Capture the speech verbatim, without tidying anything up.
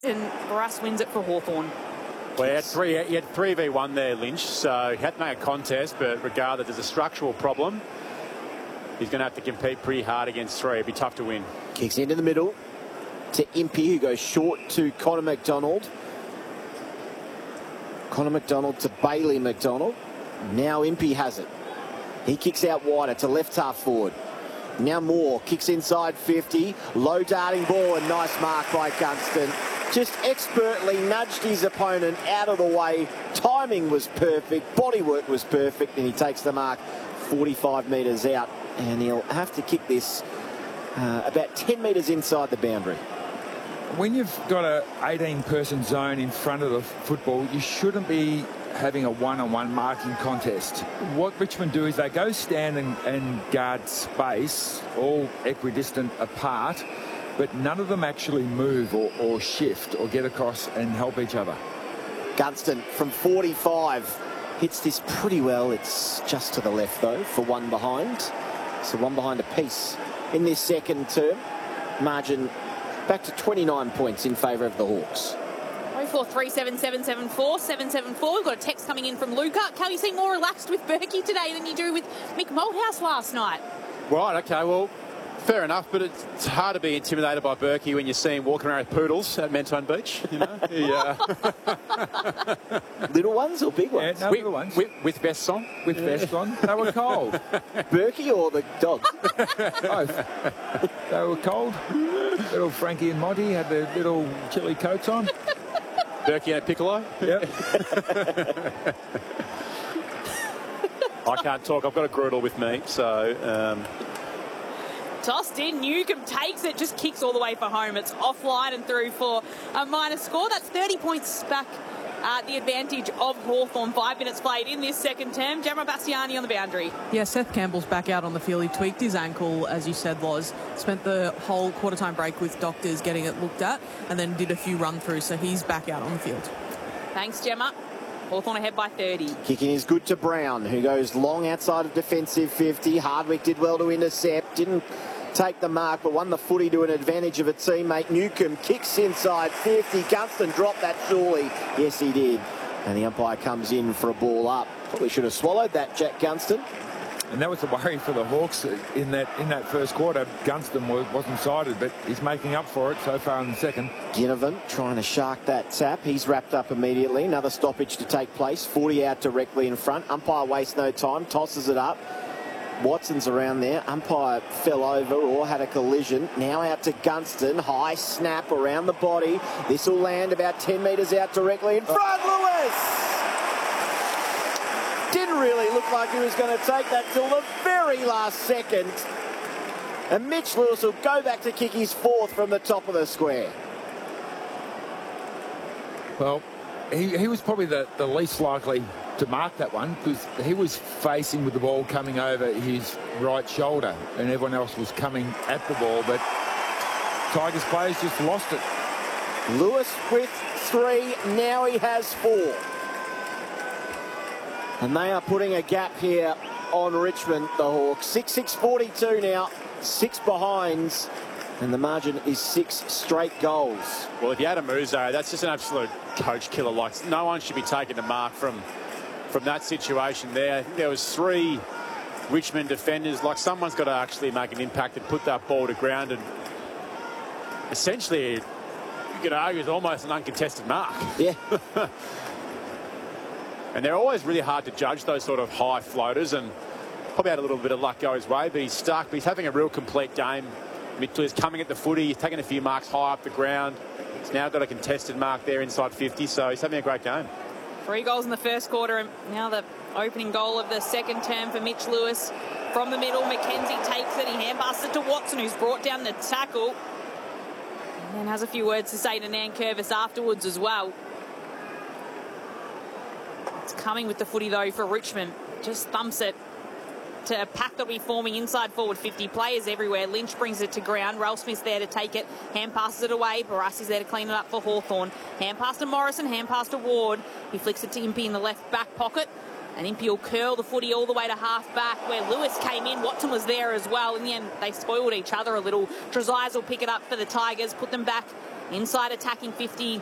And Barras wins it for Hawthorn. Well, he had three, he had three v one there, Lynch, so he had to make a contest, but regardless, there's a structural problem. He's going to have to compete pretty hard against three. It'd be tough to win. Kicks into the middle to Impey, who goes short to Connor McDonald. Connor McDonald to Bailey McDonald. Now Impey has it. He kicks out wider to left half forward. Now Moore kicks inside fifty. Low darting ball, and nice mark by Gunston. Just expertly nudged his opponent out of the way. Timing was perfect. Bodywork was perfect. And he takes the mark forty-five metres out. And he'll have to kick this uh, about ten metres inside the boundary. When you've got a eighteen person zone in front of the football, you shouldn't be having a one-on-one marking contest. What Richmond do is they go stand and, and guard space, all equidistant apart, but none of them actually move or, or shift or get across and help each other. Gunston from forty-five hits this pretty well. It's just to the left, though, for one behind. So one behind a piece in this second term. Margin back to twenty-nine points in favour of the Hawks. oh four three seven seven seven four seven seven four. We've got a text coming in from Luca. Can you seem more relaxed with Berkey today than you do with Mick Malthouse last night? Right, okay, well, fair enough, but it's hard to be intimidated by Berkey when you see him walking around with poodles at Mentone Beach. You know, he, uh... little ones or big ones? Yeah, no, with, little ones. With, with vests on. With vests on. They were cold. Berkey or the dog? Both. They were cold. Little Frankie and Monty had their little chilly coats on. Berkey and a piccolo. Yep. I can't talk. I've got a Grudel with me, so... Um... Tossed in, Newcomb takes it, just kicks all the way for home. It's offline and through for a minor score. That's thirty points back at the advantage of Hawthorn. Five minutes played in this second term. Gemma Bastiani on the boundary. Yeah, Seth Campbell's back out on the field. He tweaked his ankle, as you said, Loz. Spent the whole quarter-time break with doctors getting it looked at and then did a few run-throughs, so he's back out on the field. Thanks, Gemma. Hawthorn ahead by thirty. Kicking is good to Brown, who goes long outside of defensive fifty. Hardwick did well to intercept. Didn't take the mark, but won the footy to an advantage of a teammate. Newcomb kicks inside fifty. Gunston dropped that surely. Yes, he did. And the umpire comes in for a ball up. Probably should have swallowed that, Jack Gunston. And that was the worry for the Hawks in that in that first quarter. Gunston was, wasn't sided, but he's making up for it so far in the second. Ginnivan trying to shark that tap. He's wrapped up immediately. Another stoppage to take place. forty out directly in front. Umpire wastes no time. Tosses it up. Watson's around there. Umpire fell over or had a collision. Now out to Gunston. High snap around the body. This will land about ten metres out directly in front. Lewis! Didn't really look like he was going to take that till the very last second. And Mitch Lewis will go back to kick his fourth from the top of the square. Well, he, he was probably the, the least likely to mark that one because he was facing with the ball coming over his right shoulder and everyone else was coming at the ball, but Tigers players just lost it. Lewis with three, now he has four. And they are putting a gap here on Richmond, the Hawks. six six forty-two now, six behinds, and the margin is six straight goals. Well, if you had a Muzo, that's just an absolute coach killer. Like, no one should be taking the mark from from that situation there. There was three Richmond defenders. Like, someone's got to actually make an impact and put that ball to ground, and essentially, you could argue it's almost an uncontested mark. Yeah. And they're always really hard to judge, those sort of high floaters, and probably had a little bit of luck go his way, but he's stuck. But he's having a real complete game. Mitchell is coming at the footy. He's taking a few marks high up the ground. He's now got a contested mark there inside fifty, so he's having a great game. Three goals in the first quarter, and now the opening goal of the second term for Mitch Lewis. From the middle, McKenzie takes it. He hand passes it to Watson, who's brought down the tackle. And then has a few words to say to Nankervis afterwards as well. It's coming with the footy, though, for Richmond. Just thumps it to a pack that'll be forming inside forward fifty. Players everywhere. Lynch brings it to ground. Ralph Smith's there to take it. Hand passes it away. Barras is there to clean it up for Hawthorn. Hand pass to Morrison. Hand pass to Ward. He flicks it to Impey in the left back pocket. And Impey will curl the footy all the way to half back where Lewis came in. Watson was there as well. In the end, they spoiled each other a little. Trezise will pick it up for the Tigers. Put them back Inside attacking fifty,